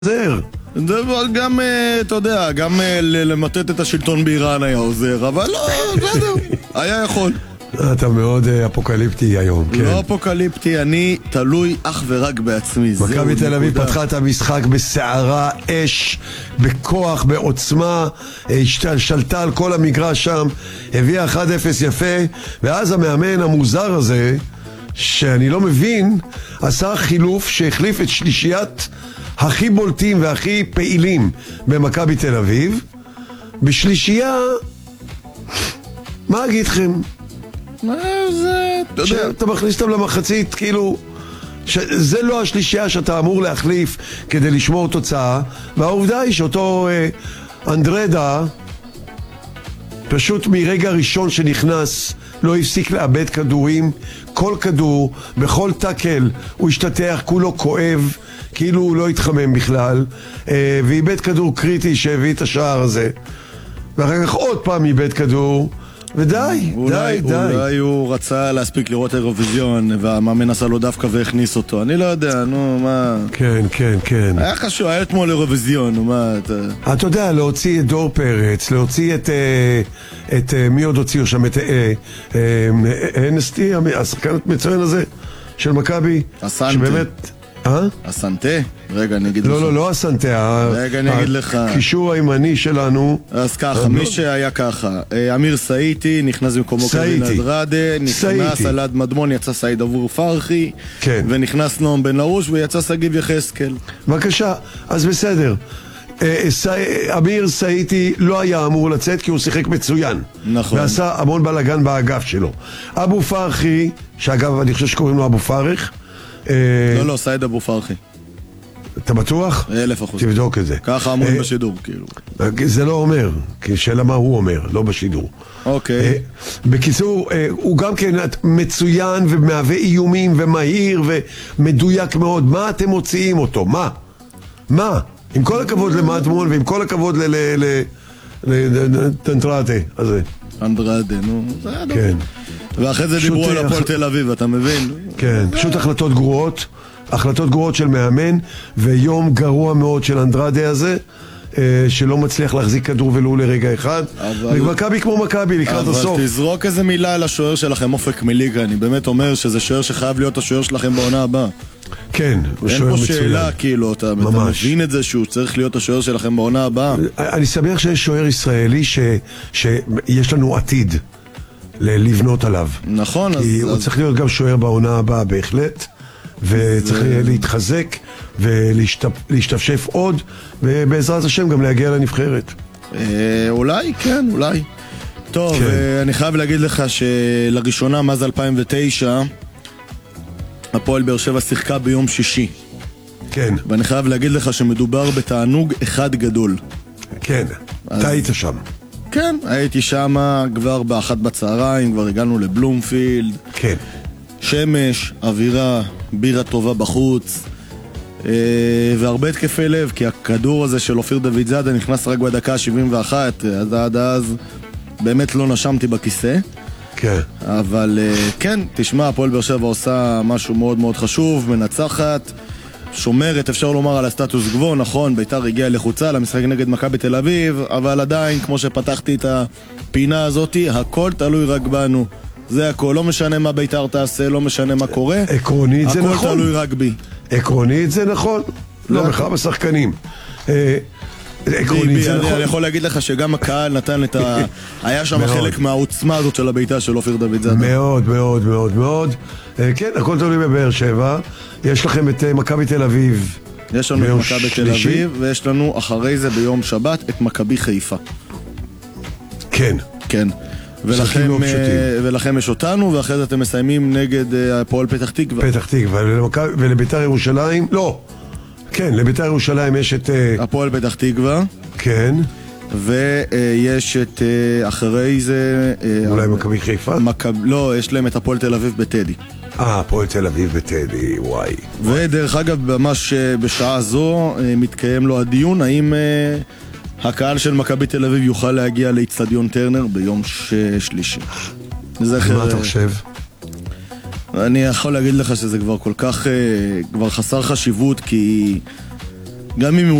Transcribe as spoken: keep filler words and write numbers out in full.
עוזר. גם, אתה יודע, גם למטט את השלטון באיראן היה עוזר, אבל לא, בסדר, היה יכול. אתה מאוד אפוקליפטי היום, כן. לא אפוקליפטי, אני תלוי אך ורק בעצמי. מכבי תל אביב פתחה את המשחק בסערה, אש, בכוח, בעוצמה, שלטה על כל המגרש שם, הביאה אחד אפס יפה, ואז המאמן המוזר הזה, שאני לא מבין, עשה חילוף שהחליף את שלישיית הכי בולטים והכי פעילים במכבי תל אביב. בשלישייה, מה אגיד לכם? מה זה? אתה יודע, שאתה מכניס אותם למחצית, כאילו זה לא השלישייה שאתה אמור להחליף כדי לשמור תוצאה, והעובדה היא שאותו אה, אנדרדה פשוט מרגע ראשון שנכנס לא הפסיק לאבד כדורים, כל כדור, בכל טאקל הוא השתתח, כולו כואב, כאילו הוא לא התחמם בכלל, אה, ואיבד כדור קריטי שהביא את השער הזה, ואחר כך עוד פעם איבד כדור, ודי, אולי, די, די. אולי הוא רצה להספיק לראות אירוויזיון והמאמן עשה לו דווקא והכניס אותו, אני לא יודע, נו, מה... כן, כן, כן. היה חשוב, היה אתמול אירוויזיון, נו, מה, אתה... אתה יודע, להוציא את דור פרץ, להוציא את... את מי עוד הוציאו שם? את אנסטי, השחקן המצוין הזה של מכבי. הסנטה. שבאמת... אה? הסנטה? רגע, אני אגיד לך. לא, לא, לא הסנטה. רגע, אני אגיד לך. הקישור הימני שלנו. אז ככה, מי שהיה ככה, אמיר סאיטי, נכנס במקומו קווין אנדרדה, נכנס אלעד מדמון, יצא סעיד עבור פרחי, ונכנס נועם בן לרוש, ויצא סגיב יחזקאל. בבקשה, אז בסדר. אמיר סאיטי לא היה אמור לצאת כי הוא שיחק מצוין. נכון. ועשה המון בלגן באגף שלו. אבו פרחי, שאגב אני חושב שקוראים לו אבו פרח, לא, לא, סעיד אבו פרחי. אתה בטוח? אלף אחוז. תבדוק את זה. ככה אמורים בשידור, כאילו. זה לא אומר, כי שאלה מה הוא אומר, לא בשידור. אוקיי. בקיצור, הוא גם כן מצוין ומהווה איומים ומהיר ומדויק מאוד. מה אתם מוציאים אותו? מה? מה? עם כל הכבוד למדמון ועם כל הכבוד לטנטרטה הזה. אנדרדה, נו. כן. ואחרי זה דיברו על הפועל תל אביב, אתה מבין? כן, פשוט החלטות גרועות, החלטות גרועות של מאמן, ויום גרוע מאוד של אנדרדה הזה, שלא מצליח להחזיק כדור ולו לרגע אחד, ומכבי כמו מכבי לקראת הסוף. אבל תזרוק איזה מילה על השוער שלכם, אופק מליגה, אני באמת אומר שזה שוער שחייב להיות השוער שלכם בעונה הבאה. כן, הוא שוער מצוין. אין פה שאלה, כאילו, אתה מבין את זה שהוא צריך להיות השוער שלכם בעונה הבאה. אני שמח שיש שוער ישראלי שיש לנו עתיד לבנות עליו. נכון. כי הוא צריך להיות גם שוער בעונה הבאה בהחלט, וצריך להתחזק ולהשתפשף עוד, ובעזרת השם גם להגיע לנבחרת. אולי, כן, אולי. טוב, אני חייב להגיד לך שלראשונה מאז אלפיים ותשע הפועל באר שבע שיחקה ביום שישי. כן. ואני חייב להגיד לך שמדובר בתענוג אחד גדול. כן, אתה היית שם. כן, הייתי שם כבר באחת בצהריים, כבר הגענו לבלומפילד. כן. שמש, אווירה, בירה טובה בחוץ, והרבה התקפי לב, כי הכדור הזה של אופיר דוד זאדה נכנס רק בדקה שבעים ואחת, אז עד אז באמת לא נשמתי בכיסא. כן. אבל כן, תשמע, הפועל באר שבע עושה משהו מאוד מאוד חשוב, מנצחת, שומרת, אפשר לומר, על הסטטוס גבוה, נכון, ביתר הגיעה לחוצה למשחק נגד מכבי תל אביב, אבל עדיין, כמו שפתחתי את הפינה הזאת, הכל תלוי רק בנו. זה הכל, לא משנה מה ביתר תעשה, לא משנה מה קורה. עקרונית זה נכון. הכל תלוי רק בי. עקרונית זה נכון. לא, מחר בשחקנים. עקרונית זה נכון. אני יכול להגיד לך שגם הקהל נתן את ה... היה שם חלק מהעוצמה הזאת של הביתה של אופיר דוד זאדה. מאוד, מאוד, מאוד, מאוד. כן, הכל תלוי בבאר שבע. יש לכם את מכבי תל אביב. יש לנו את מכבי תל אביב, ויש לנו אחרי זה ביום שבת את מכבי חיפה. כן. כן. ולכם, ולכם יש אותנו, ואחרי זה אתם מסיימים נגד הפועל פתח תקווה. פתח תקווה, ולביתר ירושלים, לא, כן, לביתר ירושלים יש את... הפועל פתח תקווה. כן. ויש את אחרי זה... אולי מכבי חיפה? מכב... לא, יש להם את הפועל תל אביב בטדי. אה, הפועל תל אביב בטדי, וואי. ודרך אגב, ממש בשעה זו מתקיים לו הדיון, האם... הקהל של מכבי תל אביב יוכל להגיע לאצטדיון טרנר ביום שלישי. מה אתה חושב? אני יכול להגיד לך שזה כבר כל כך, כבר חסר חשיבות, כי גם אם הוא